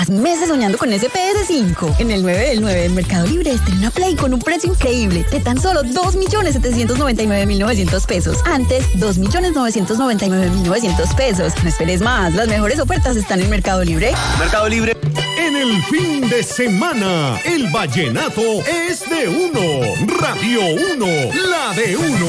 Llevas meses soñando con ese PS5. En el 9 del 9 del Mercado Libre estrena Play con un precio increíble de tan solo 2.799.900 pesos. Antes, 2.999.900 pesos. No esperes más, las mejores ofertas están en Mercado Libre. Mercado Libre. En el fin de semana, el vallenato es de uno. Radio 1, la de uno.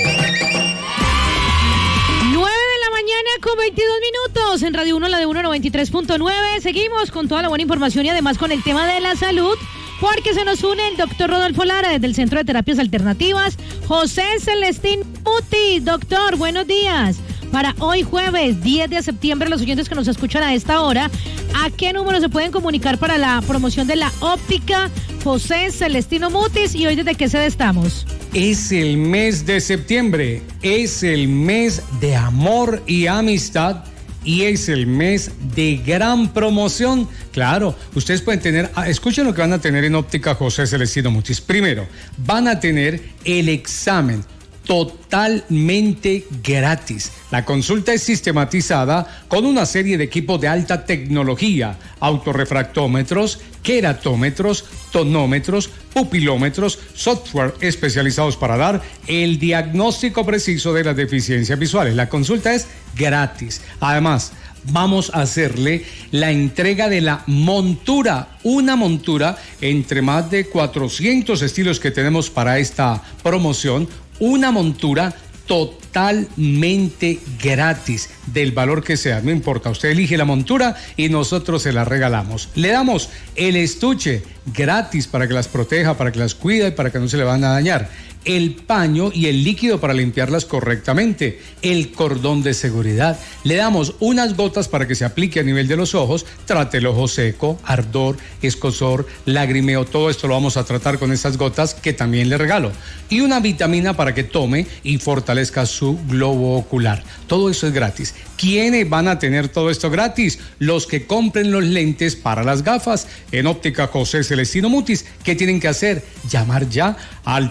9:22 minutos en Radio 1, la de 1, 93.9. Seguimos con toda la buena información y además con el tema de la salud, porque se nos une el doctor Rodolfo Lara desde el Centro de Terapias Alternativas, José Celestín Mutis. Doctor, buenos días. Para hoy jueves 10 de septiembre, los oyentes que nos escuchan a esta hora, ¿a qué número se pueden comunicar para la promoción de la óptica José Celestino Mutis? Y hoy, ¿desde qué sede estamos? Es el mes de septiembre, es el mes de amor y amistad y es el mes de gran promoción. Claro, ustedes pueden tener, escuchen lo que van a tener en óptica José Celestino Mutis. Primero, van a tener el examen totalmente gratis. La consulta es sistematizada con una serie de equipos de alta tecnología, autorrefractómetros, queratómetros, tonómetros, pupilómetros, software especializados para dar el diagnóstico preciso de las deficiencias visuales. La consulta es gratis. Además, vamos a hacerle la entrega de la montura, una montura entre más de 400 estilos que tenemos para esta promoción, una montura totalmente gratis, del valor que sea, no importa, usted elige la montura y nosotros se la regalamos. Le damos el estuche gratis para que las proteja, para que las cuide, para que no se le van a dañar, el paño y el líquido para limpiarlas correctamente, el cordón de seguridad. Le damos unas gotas para que se aplique a nivel de los ojos, trate el ojo seco, ardor, escozor, lagrimeo, todo esto lo vamos a tratar con esas gotas que también le regalo. Y una vitamina para que tome y fortalezca su globo ocular. Todo eso es gratis. ¿Quiénes van a tener todo esto gratis? Los que compren los lentes para las gafas en óptica José Celestino Mutis. ¿Qué tienen que hacer? Llamar ya al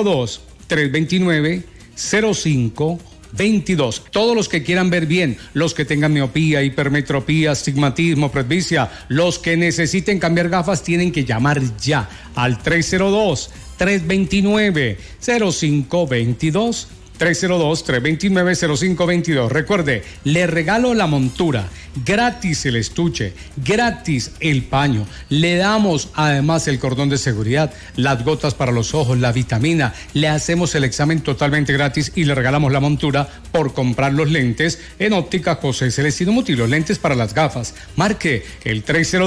302-329-0522. Todos los que quieran ver bien, los que tengan miopía, hipermetropía, astigmatismo, presbicia, los que necesiten cambiar gafas tienen que llamar ya al 302-329-0522. 302-329-0522. Recuerde, le regalo la montura, gratis el estuche, gratis el paño. Le damos además el cordón de seguridad, las gotas para los ojos, la vitamina. Le hacemos el examen totalmente gratis y le regalamos la montura por comprar los lentes en óptica José Celestino Mutis, los lentes para las gafas. Marque el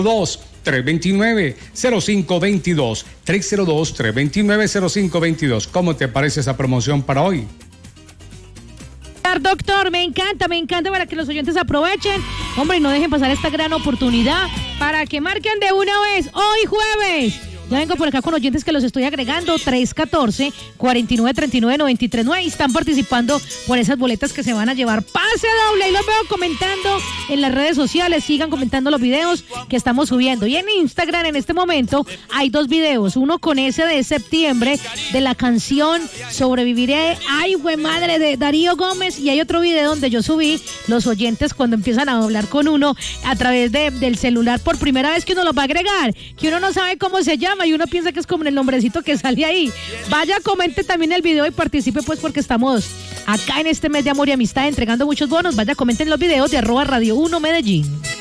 302-329-0522. 302-329-0522. ¿Cómo te parece esa promoción para hoy? Doctor, me encanta para que los oyentes aprovechen, hombre, y no dejen pasar esta gran oportunidad para que marquen de una vez hoy jueves. Ya vengo por acá con oyentes que los estoy agregando, 314-4939-939, y están participando por esas boletas que se van a llevar pase doble, y los veo comentando en las redes sociales. Sigan comentando los videos que estamos subiendo, y en Instagram en este momento hay 2 videos, uno con ese de septiembre de la canción Sobreviviré, ay güey madre, de Darío Gómez, y hay otro video donde yo subí los oyentes cuando empiezan a hablar con uno a través del celular por primera vez, que uno los va a agregar, que uno no sabe cómo se llama y uno piensa que es como el nombrecito que sale ahí. Vaya, comente también el video y participe, pues, porque estamos acá en este mes de amor y amistad entregando muchos bonos. Vaya, comenten los videos de @Radio 1 Medellín.